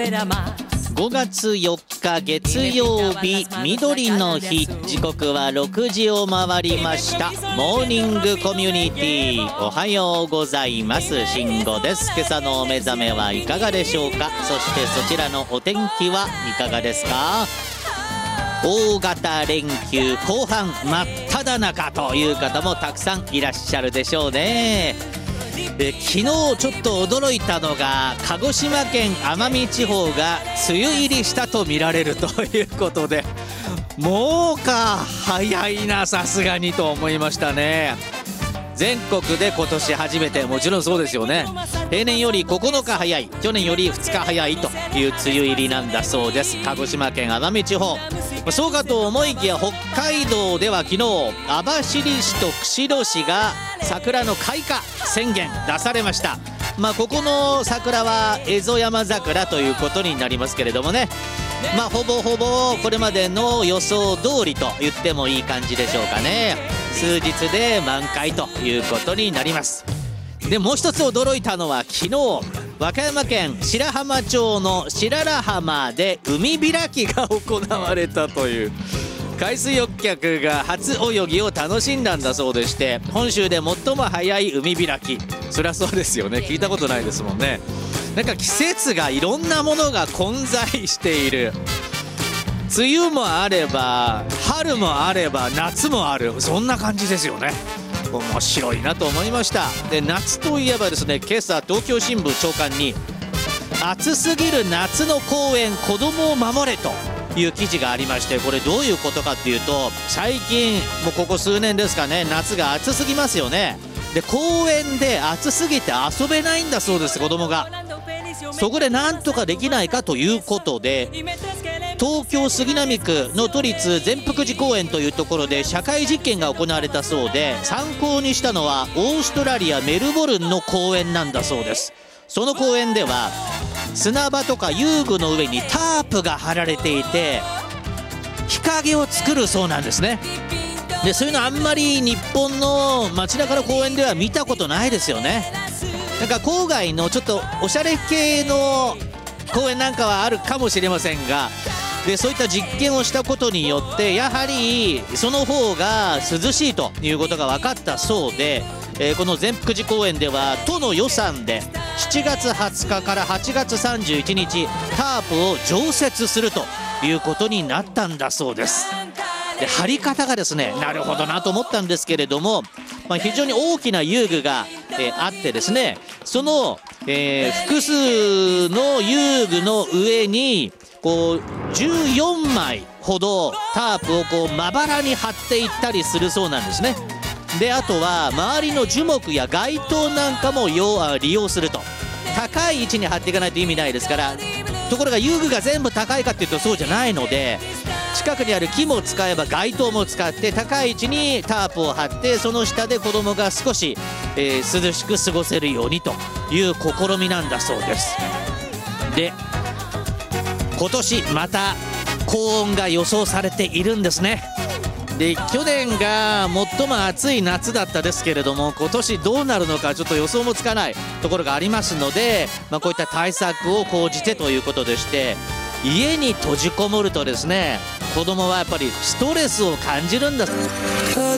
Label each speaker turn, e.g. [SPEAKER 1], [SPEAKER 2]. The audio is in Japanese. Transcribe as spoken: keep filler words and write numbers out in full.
[SPEAKER 1] ごがつよっか月曜日、みどりの日、時刻はろくじを回りました。モーニングコミュニティ、おはようございます。慎吾です。今朝のお目覚めはいかがでしょうか。そしてそちらのお天気はいかがですか。大型連休後半真っ只中という方もたくさんいらっしゃるでしょうね。え昨日ちょっと驚いたのが、鹿児島県奄美地方が梅雨入りしたと見られるということで、もうか早いな、さすがにと思いましたね。全国で今年初めて、もちろんそうですよね。平年よりここのか早い、去年よりふつか早いという梅雨入りなんだそうです。鹿児島県奄美地方、そうかと思いきや北海道では昨日、網走市と釧路市が桜の開花宣言出されました。まあここの桜はエゾヤマザクラということになりますけれどもね、まあほぼほぼこれまでの予想通りと言ってもいい感じでしょうかね。数日で満開ということになります。でもう一つ驚いたのは、昨日和歌山県白浜町の白良浜で海開きが行われたという、海水浴客が初泳ぎを楽しんだんだそうでして、本州で最も早い海開き、そりゃそうですよね、聞いたことないですもんね。なんか季節がいろんなものが混在している。梅雨もあれば春もあれば夏もある、そんな感じですよね。面白いなと思いました。で夏といえばですね、今朝東京新聞朝刊に暑すぎる夏の公園子供を守れという記事がありまして、これどういうことかっていうと、最近もうここ数年ですかね、夏が暑すぎますよね。で公園で暑すぎて遊べないんだそうです、子供が。そこでなんとかできないかということで、東京杉並区の都立善福寺公園というところで社会実験が行われたそうで、参考にしたのはオーストラリアメルボルンの公園なんだそうです。その公園では砂場とか遊具の上にタープが張られていて、日陰を作るそうなんですね。でそういうのあんまり日本の街中の公園では見たことないですよね。なんか郊外のちょっとおしゃれ系の公園なんかはあるかもしれませんが、でそういった実験をしたことによって、やはりその方が涼しいということが分かったそうで、えー、この善福寺公園では都の予算でしちがつはつかからはちがつさんじゅういちにちタープを常設するということになったんだそうです。で張り方がですね、なるほどなと思ったんですけれども、まあ、非常に大きな遊具が、えー、あってですね、その、えー、複数の遊具の上にこうじゅうよんまいほどタープをこうまばらに張っていったりするそうなんですね。であとは周りの樹木や街灯なんかも用利用すると。高い位置に張っていかないと意味ないですから。ところが遊具が全部高いかっていうとそうじゃないので、近くにある木も使えば街灯も使って高い位置にタープを張って、その下で子供が少し、えー、涼しく過ごせるようにという試みなんだそうです。で今年また高温が予想されているんですね。で去年が最も暑い夏だったですけれども、今年どうなるのかちょっと予想もつかないところがありますので、まあ、こういった対策を講じてということでして、家に閉じこもるとですね、子供はやっぱりストレスを感じるんだ。